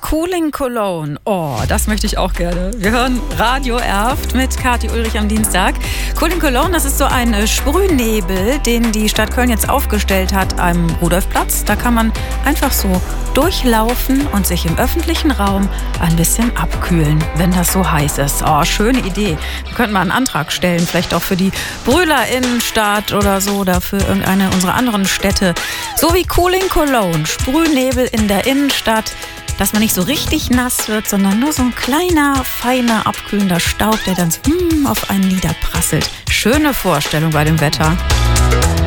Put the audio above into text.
Cooling Cologne. Oh, das möchte ich auch gerne. Wir hören Radio Erft mit Kathi Ulrich am Dienstag. Cooling Cologne, das ist so ein Sprühnebel, den die Stadt Köln jetzt aufgestellt hat am Rudolfplatz. Da kann man einfach so durchlaufen und sich im öffentlichen Raum ein bisschen abkühlen, wenn das so heiß ist. Oh, schöne Idee. Wir könnten mal einen Antrag stellen, vielleicht auch für die Brühler Innenstadt oder so oder für irgendeine unserer anderen Städte. So wie Cooling Cologne, Sprühnebel in der Innenstadt, dass man nicht so richtig nass wird, sondern nur so ein kleiner, feiner, abkühlender Staub, der dann so auf einen niederprasselt. Schöne Vorstellung bei dem Wetter.